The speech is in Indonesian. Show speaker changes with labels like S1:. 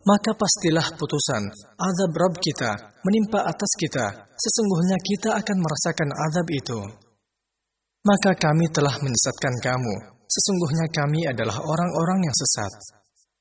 S1: maka pastilah putusan, azab Rabb kita, menimpa atas kita. Sesungguhnya kita akan merasakan azab itu. Maka kami telah menyesatkan kamu. Sesungguhnya kami adalah orang-orang yang sesat.